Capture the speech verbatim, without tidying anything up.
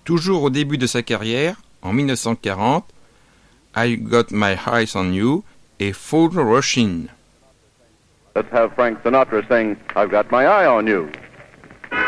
Toujours au début de sa carrière, en mille neuf cent quarante, I Got My Eyes on You et Full Rushing. Let's have Frank Sinatra sing I've Got My Eye on You.